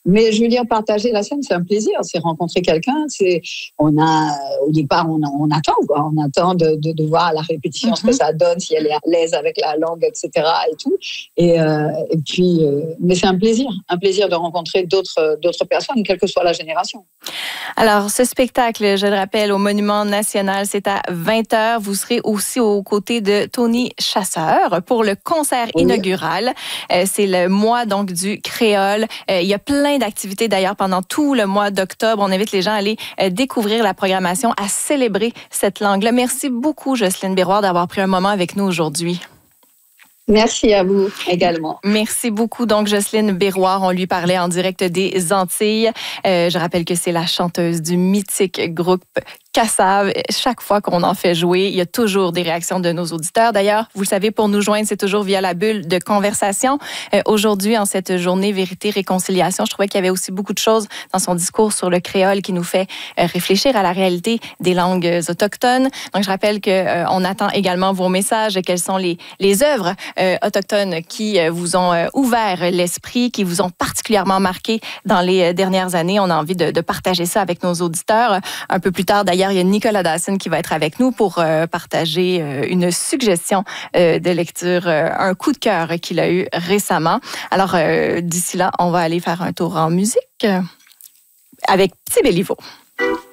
Mais je veux dire, partager la scène, c'est un plaisir. C'est rencontrer quelqu'un. Au départ, on attend, quoi. On attend de voir à la répétition ce que ça donne, si elle est à l'aise avec la langue, etc. et tout. Et puis, mais c'est un plaisir de rencontrer d'autres personnes, quelle que soit la génération. Alors, ce spectacle, je le rappelle, au Monument National, c'est à 20h. Vous serez aussi aux côtés de Tony Chasseur pour le concert inaugural. C'est le mois donc du créole. Il y a plein d'activités d'ailleurs pendant tout le mois d'octobre. On invite les gens à aller découvrir la programmation, à célébrer cette langue-là. Merci beaucoup, Jocelyne Biroir, d'avoir pris un moment avec nous aujourd'hui. Merci à vous également. Merci beaucoup. Donc, Jocelyne Biroir, on lui parlait en direct des Antilles. Je rappelle que c'est la chanteuse du mythique groupe Kassav. Chaque fois qu'on en fait jouer, il y a toujours des réactions de nos auditeurs. D'ailleurs, vous le savez, pour nous joindre, c'est toujours via la bulle de conversation. Aujourd'hui, en cette journée Vérité, Réconciliation, je trouvais qu'il y avait aussi beaucoup de choses dans son discours sur le créole qui nous fait réfléchir à la réalité des langues autochtones. Donc, je rappelle qu'on attend également vos messages. Quelles sont les œuvres autochtones qui vous ont ouvert l'esprit, qui vous ont particulièrement marqué dans les dernières années? On a envie de partager ça avec nos auditeurs. Un peu plus tard, d'ailleurs, il y a Nicolas Dawson qui va être avec nous pour partager une suggestion de lecture, un coup de cœur qu'il a eu récemment. Alors, d'ici là, on va aller faire un tour en musique avec Petit Béliveau.